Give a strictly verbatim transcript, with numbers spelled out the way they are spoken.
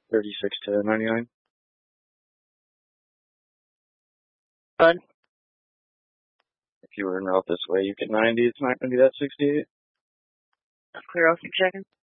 thirty-six to ninety-nine. Bud. If you were en route this way, you get ninety. It's not going to be that sixty-eight. Clear off your checking.